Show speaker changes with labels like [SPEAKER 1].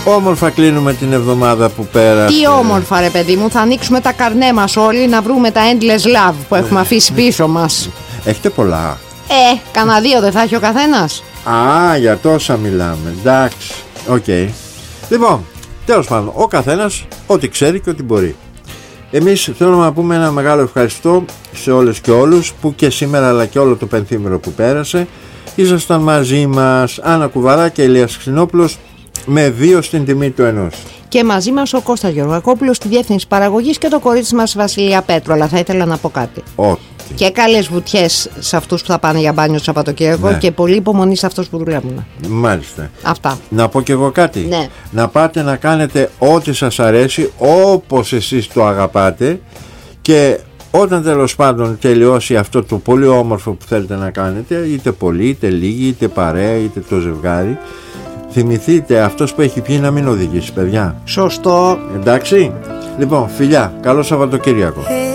[SPEAKER 1] Όμορφα κλείνουμε την εβδομάδα που πέρασε.
[SPEAKER 2] Τι όμορφα ρε παιδί μου. Θα ανοίξουμε τα καρνέ μας όλοι να βρούμε τα endless love που έχουμε αφήσει πίσω μας.
[SPEAKER 1] Έχετε πολλά?
[SPEAKER 2] Κανένα 2 δεν θα έχει ο καθένας?
[SPEAKER 1] Α, για τόσα μιλάμε. Εντάξει, οκ. Λοιπόν, τέλος πάντων, ο καθένας ό,τι ξέρει και ό,τι μπορεί. Εμείς θέλουμε να πούμε ένα μεγάλο ευχαριστώ σε όλες και όλους που και σήμερα αλλά και όλο το πενθήμερο που πέρασε ήσασταν μαζί μας. Άννα Κουβαρά και Ηλίας Ξινόπουλος με 2 στην τιμή του 1.
[SPEAKER 2] Και μαζί μας ο Κώστας Γεωργακόπουλος στη διεύθυνση παραγωγής και το κορίτσι μας Βασιλεία Πέτρου. Αλλά θα ήθελα να πω κάτι. Και καλές βουτιές σε αυτούς που θα πάνε για μπάνιο το Σαββατοκύριακο, ναι. Και πολύ υπομονή σε αυτούς που δουλεύουν.
[SPEAKER 1] Μάλιστα.
[SPEAKER 2] Αυτά.
[SPEAKER 1] Να πω κι εγώ κάτι.
[SPEAKER 2] Ναι.
[SPEAKER 1] Να πάτε να κάνετε ό,τι σας αρέσει, όπως εσείς το αγαπάτε, και όταν τέλος πάντων τελειώσει αυτό το πολύ όμορφο που θέλετε να κάνετε, είτε πολύ, είτε λίγοι, είτε παρέα, είτε το ζευγάρι, θυμηθείτε αυτός που έχει πιει να μην οδηγήσει, παιδιά.
[SPEAKER 2] Σωστό.
[SPEAKER 1] Εντάξει. Λοιπόν, φιλιά, καλό Σαββατοκύριακο.